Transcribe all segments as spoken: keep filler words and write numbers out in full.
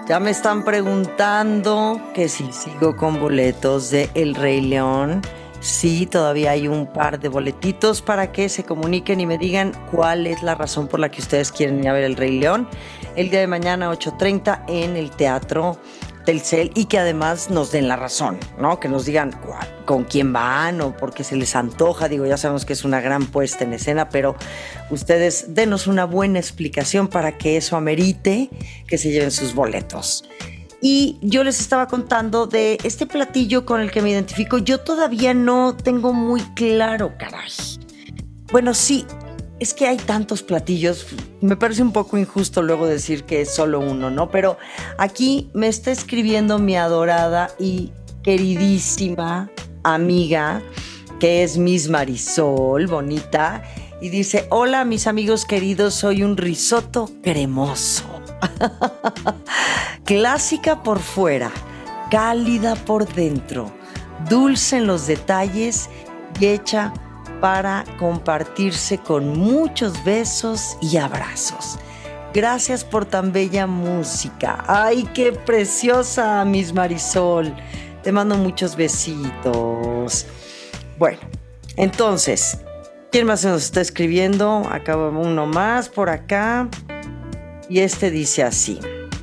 Ya me están preguntando que si sigo con boletos de El Rey León. Sí, todavía hay un par de boletitos para que se comuniquen y me digan cuál es la razón por la que ustedes quieren ir a ver El Rey León el día de mañana ocho treinta en el Teatro Telcel, y que además nos den la razón, ¿no? Que nos digan cuál, con quién van o por qué se les antoja. Digo, ya sabemos que es una gran puesta en escena, pero ustedes denos una buena explicación para que eso amerite que se lleven sus boletos. Y yo les estaba contando de este platillo con el que me identifico. Yo todavía no tengo muy claro, caray. Bueno, sí, es que hay tantos platillos. Me parece un poco injusto luego decir que es solo uno, ¿no? Pero aquí me está escribiendo mi adorada y queridísima amiga, que es Miss Marisol, bonita, y dice: hola, mis amigos queridos, soy un risotto cremoso. Clásica por fuera, cálida por dentro, dulce en los detalles y hecha para compartirse con muchos besos y abrazos. Gracias por tan bella música. ¡Ay, qué preciosa, Miss Marisol! Te mando muchos besitos. Bueno, entonces, ¿quién más nos está escribiendo? Acaba uno más por acá. Y este dice así.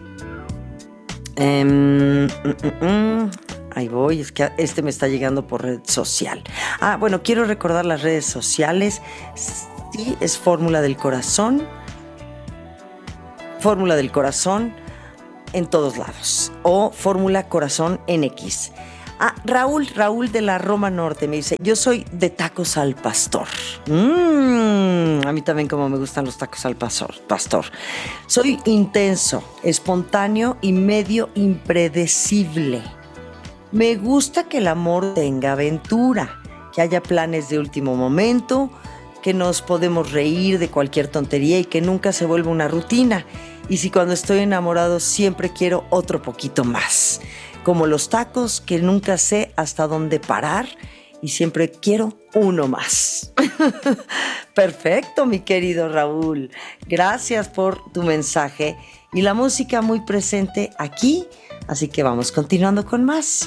Um, mm, mm, mm. Ahí voy, es que este me está llegando por red social. Ah, bueno, quiero recordar las redes sociales. Sí, es Fórmula del Corazón. Fórmula del Corazón en todos lados. O Fórmula Corazón N X. Ah, Raúl, Raúl de la Roma Norte me dice: yo soy de tacos al pastor. Mmm, a mí también como me gustan los tacos al pastor, pastor. Soy intenso, espontáneo y medio impredecible. Me gusta que el amor tenga aventura, que haya planes de último momento, que nos podemos reír de cualquier tontería y que nunca se vuelva una rutina. Y si cuando estoy enamorado siempre quiero otro poquito más. Como los tacos, que nunca sé hasta dónde parar y siempre quiero uno más. Perfecto, mi querido Raúl. Gracias por tu mensaje y la música muy presente aquí. Así que vamos continuando con más.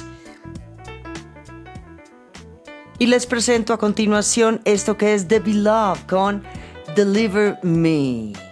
Y les presento a continuación esto que es The Beloved con Deliver Me.